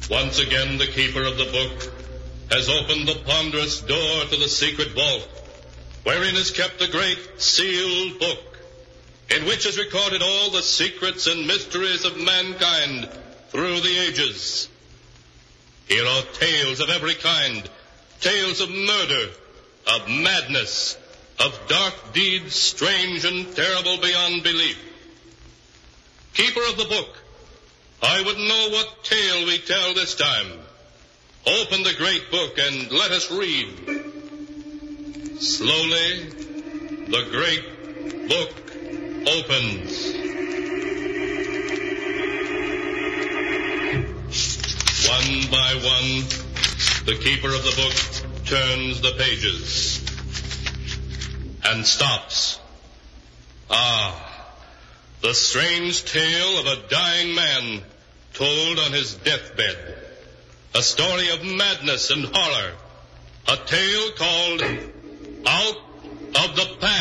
Once again, the keeper of the book has opened the ponderous door to the secret vault, wherein is kept the great sealed book, in which is recorded all the secrets and mysteries of mankind through the ages. Here are tales of every kind, tales of murder, of madness, of dark deeds strange and terrible beyond belief. Keeper of the book, I would know what tale we tell this time. Open the great book and let us read. Slowly, the great book opens. One by one, the keeper of the book turns the pages and stops. The strange tale of a dying man told on his deathbed. A story of madness and horror. A tale called Out of the Past.